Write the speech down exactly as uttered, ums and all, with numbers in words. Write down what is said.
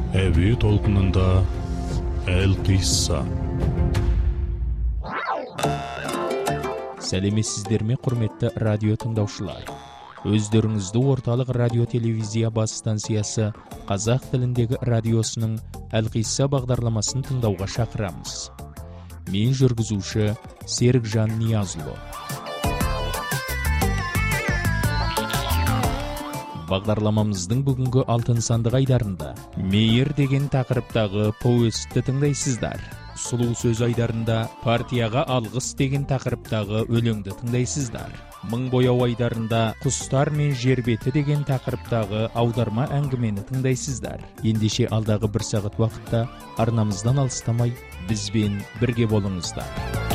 Әуе толқынында Әл-Қисса. Сәлеметсіздер ме, құрметті радио тыңдаушылар? Өздеріңізді орталық радио телевизия бас станциясы қазақ тіліндегі радиосының Әл-Қисса бағдарламасын тыңдауға шақырамыз. Мен жүргізуші Серікжан Ниязұлы. Бағдарламамыздың бүгінгі алтын сандық айдарында мейір деген тақырыптағы повестті тыңдайсыздар. Сұлу сөз айдарында партияға алғыс деген тақырыптағы өлеңді тыңдайсыздар. Мың бояу айдарында құстар мен жер беті деген тақырыптағы аударма әңгімені тыңдайсыздар. Ендеше алдағы бір сағат уақытта арнамыздан алыстамай бізбен бірге болыңыздар.